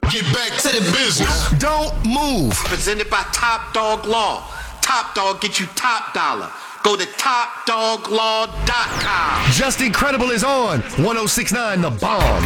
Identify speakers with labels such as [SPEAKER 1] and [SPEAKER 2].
[SPEAKER 1] Get back to the business. Don't move.
[SPEAKER 2] Presented by Top Dog Law. Top Dog get you top dollar. Go to topdoglaw.com.
[SPEAKER 1] Just Incredible is on 1069 The Bomb.